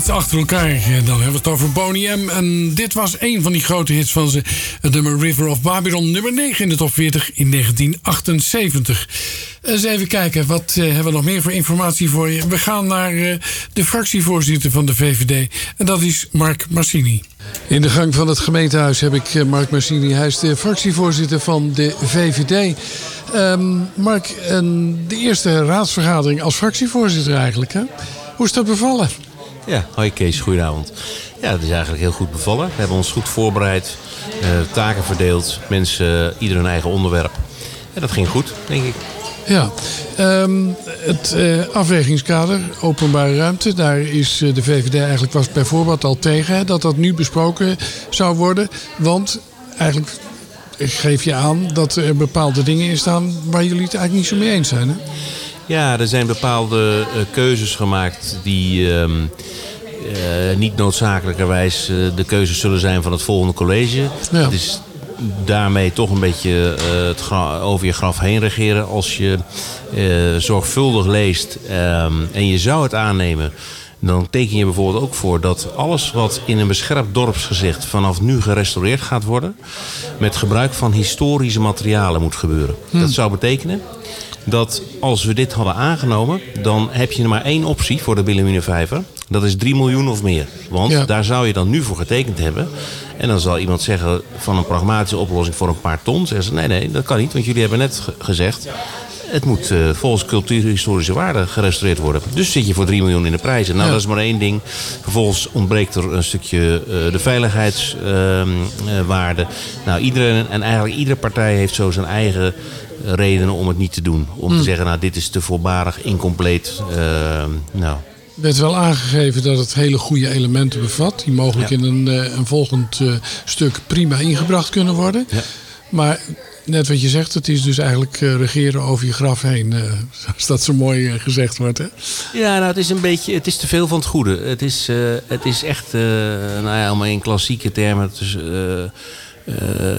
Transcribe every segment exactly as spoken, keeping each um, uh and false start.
Achter elkaar, dan hebben we het over Boney M. En dit was een van die grote hits van ze. Het nummer River of Babylon, nummer negen in de top veertig in negentien achtenzeventig. Eens even kijken, wat uh, hebben we nog meer voor informatie voor je? We gaan naar uh, de fractievoorzitter van de V V D. En dat is Mark Marsini. In de gang van het gemeentehuis heb ik uh, Mark Marsini. Hij is de fractievoorzitter van de V V D. Um, Mark, uh, de eerste raadsvergadering als fractievoorzitter eigenlijk, hè? Hoe is dat bevallen? Ja, hoi Kees, goedenavond. Ja, het is eigenlijk heel goed bevallen. We hebben ons goed voorbereid, uh, taken verdeeld, mensen, uh, ieder hun eigen onderwerp. En dat ging goed, denk ik. Ja, um, het uh, afwegingskader, openbare ruimte, daar is uh, de V V D eigenlijk was bijvoorbeeld al tegen, hè, dat dat nu besproken zou worden. Want eigenlijk geef je aan dat er bepaalde dingen in staan waar jullie het eigenlijk niet zo mee eens zijn, hè? Ja, er zijn bepaalde uh, keuzes gemaakt die uh, uh, niet noodzakelijkerwijs uh, de keuzes zullen zijn van het volgende college. Ja. Het is daarmee toch een beetje uh, het gra- over je graf heen regeren. Als je uh, zorgvuldig leest um, en je zou het aannemen, dan teken je bijvoorbeeld ook voor dat alles wat in een beschermd dorpsgezicht vanaf nu gerestaureerd gaat worden, met gebruik van historische materialen moet gebeuren. Hm. Dat zou betekenen dat als we dit hadden aangenomen, dan heb je er maar één optie voor de Wilhelminavijver. Dat is drie miljoen of meer. Want ja. daar zou je dan nu voor getekend hebben. En dan zal iemand zeggen van een pragmatische oplossing voor een paar ton. Zeggen ze, nee, nee, dat kan niet. Want jullie hebben net ge- gezegd, het moet uh, volgens cultuurhistorische waarde gerestaureerd worden. Dus zit je voor drie miljoen in de prijzen. Nou, ja. dat is maar één ding. Vervolgens ontbreekt er een stukje uh, de veiligheidswaarde. Uh, uh, nou, iedereen en eigenlijk iedere partij heeft zo zijn eigen redenen om het niet te doen. Om hmm. te zeggen, nou, dit is te voorbarig, incompleet. Uh, nou. Er werd wel aangegeven dat het hele goede elementen bevat, die mogelijk ja. in een, uh, een volgend uh, stuk prima ingebracht kunnen worden. Ja. Maar net wat je zegt, het is dus eigenlijk uh, regeren over je graf heen. Uh, als dat zo mooi uh, gezegd wordt, hè? Ja, nou, het is een beetje, het is te veel van het goede. Het is, uh, het is echt, uh, nou ja, om in klassieke termen te, uh, uh,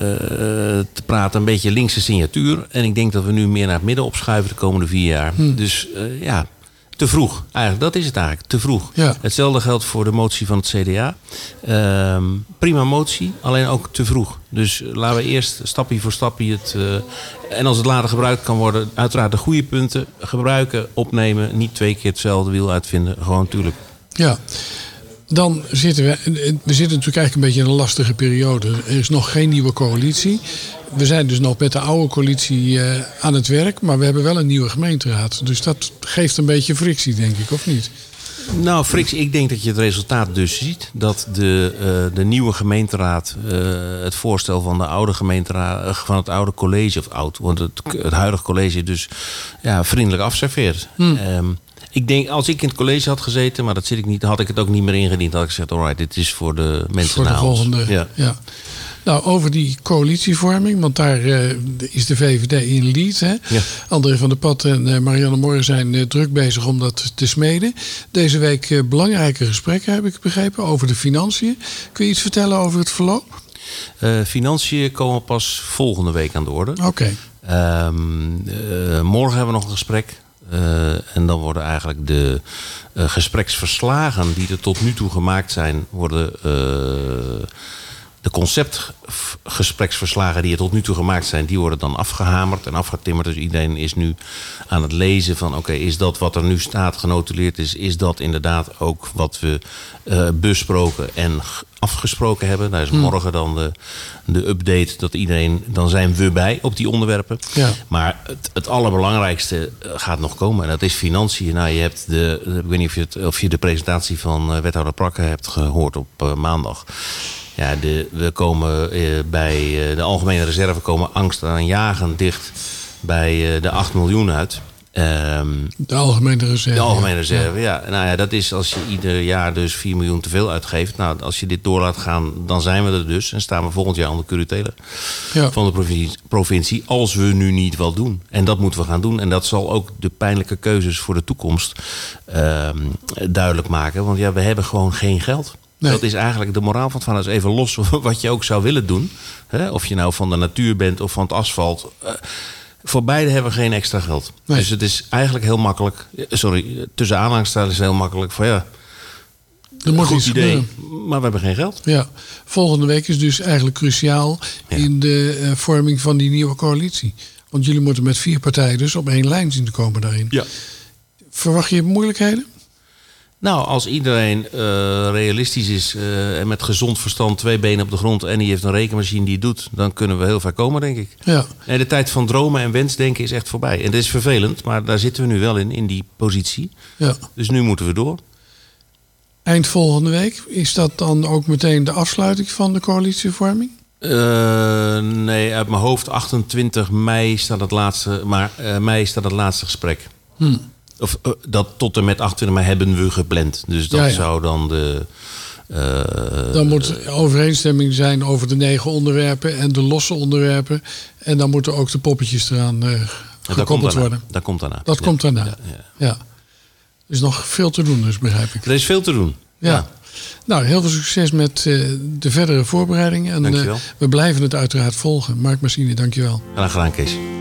te praten, een beetje linkse signatuur. En ik denk dat we nu meer naar het midden opschuiven de komende vier jaar. Hmm. Dus uh, ja, te vroeg. Eigenlijk, dat is het eigenlijk. Te vroeg. Ja. Hetzelfde geldt voor de motie van het C D A. Uh, prima motie, alleen ook te vroeg. Dus laten we eerst stapje voor stapje het... Uh, en als het later gebruikt kan worden, uiteraard de goede punten gebruiken, opnemen. Niet twee keer hetzelfde wiel uitvinden. Gewoon, tuurlijk. Ja. Dan zitten we... We zitten natuurlijk eigenlijk een beetje in een lastige periode. Er is nog geen nieuwe coalitie. We zijn dus nog met de oude coalitie uh, aan het werk. Maar we hebben wel een nieuwe gemeenteraad. Dus dat geeft een beetje frictie, denk ik, of niet? Nou, frictie, ik denk dat je het resultaat dus ziet. Dat de, uh, de nieuwe gemeenteraad uh, het voorstel van de oude gemeenteraad, uh, van het oude college, of oud, want het, het huidige college dus ja, vriendelijk afserveert. Hmm. Um, Ik denk, als ik in het college had gezeten, maar dat zit ik niet, had ik het ook niet meer ingediend. Had ik gezegd, alright, dit is voor de mensen voor de na volgende, ons. Ja. ja. Nou, over die coalitievorming, want daar uh, is de V V D in lead. Hè? Ja. André van der Pad en uh, Marianne Moore zijn uh, druk bezig om dat te smeden. Deze week uh, belangrijke gesprekken, heb ik begrepen, over de financiën. Kun je iets vertellen over het verloop? Uh, financiën komen pas volgende week aan de orde. Oké. Okay. Um, uh, morgen hebben we nog een gesprek. Uh, en dan worden eigenlijk de uh, gespreksverslagen die er tot nu toe gemaakt zijn, worden uh, de conceptgespreksverslagen die er tot nu toe gemaakt zijn, die worden dan afgehamerd en afgetimmerd. Dus iedereen is nu aan het lezen van oké, okay, is dat wat er nu staat genotuleerd is, is dat inderdaad ook wat we uh, besproken en afgesproken hebben. Daar is morgen dan de, de update dat iedereen, dan zijn we bij op die onderwerpen. Ja. Maar het, het allerbelangrijkste gaat nog komen en dat is financiën. Nou, je hebt de, ik weet niet of je, het, of je de presentatie van wethouder Prakke hebt gehoord op uh, maandag. Ja, de, we komen uh, bij uh, de algemene reserve komen angst aan jagen dicht bij uh, de acht miljoen uit. Um, de algemene reserve. De algemene reserve, ja. ja. Nou ja, dat is als je ieder jaar dus vier miljoen te veel uitgeeft. Nou, als je dit door laat gaan, dan zijn we er dus. En staan we volgend jaar aan de curatele ja. van de provincie, provincie. Als we nu niet wat doen. En dat moeten we gaan doen. En dat zal ook de pijnlijke keuzes voor de toekomst um, duidelijk maken. Want ja, we hebben gewoon geen geld. Nee. Dat is eigenlijk de moraal van het verhaal. Dat is even los wat je ook zou willen doen. Hè? Of je nou van de natuur bent of van het asfalt. Uh, Voor beide hebben we geen extra geld. Nee. Dus het is eigenlijk heel makkelijk. Sorry, tussen aanhalingstekens is het heel makkelijk. Van ja, Er moet Goed iets idee, gebeuren. maar we hebben geen geld. Ja, volgende week is dus eigenlijk cruciaal Ja. in de uh, vorming van die nieuwe coalitie. Want jullie moeten met vier partijen dus op één lijn zien te komen daarin. Ja. Verwacht je moeilijkheden? Nou, als iedereen uh, realistisch is uh, en met gezond verstand twee benen op de grond en die heeft een rekenmachine die het doet, dan kunnen we heel ver komen, denk ik. Ja. En de tijd van dromen en wensdenken is echt voorbij. En dat is vervelend, maar daar zitten we nu wel in, in die positie. Ja. Dus nu moeten we door. Eind volgende week, is dat dan ook meteen de afsluiting van de coalitievorming? Uh, nee, uit mijn hoofd achtentwintig mei staat het laatste, maar uh, mei staat het laatste gesprek. Hm. Of uh, dat tot en met achtentwintig mei hebben we gepland. Dus dat Ja, ja. zou dan de... Uh, Dan moet overeenstemming zijn over de negen onderwerpen en de losse onderwerpen. En dan moeten ook de poppetjes eraan uh, gekoppeld worden. Dat komt daarna. Dat ja. komt daarna. Ja, ja. Ja. Er is nog veel te doen, dus begrijp ik. Er is veel te doen. Ja. Ja. Nou, heel veel succes met uh, de verdere voorbereidingen. En uh, Dankjewel. we blijven het uiteraard volgen. Mark Messine, dankjewel. Graag gedaan, Kees.